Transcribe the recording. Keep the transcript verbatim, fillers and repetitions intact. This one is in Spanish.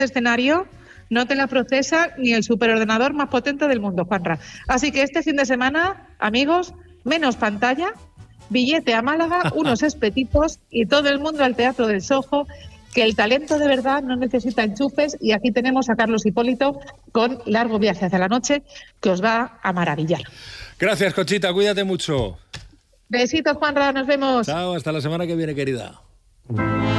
escenario no te la procesa ni el superordenador más potente del mundo, Juanra. Así que este fin de semana, amigos, menos pantalla, billete a Málaga, unos espetitos y todo el mundo al Teatro del Sojo, que el talento de verdad no necesita enchufes, y aquí tenemos a Carlos Hipólito con Largo viaje hacia la noche, que os va a maravillar. Gracias, Conchita, cuídate mucho. Besitos, Juanra, nos vemos. Chao, hasta la semana que viene, querida.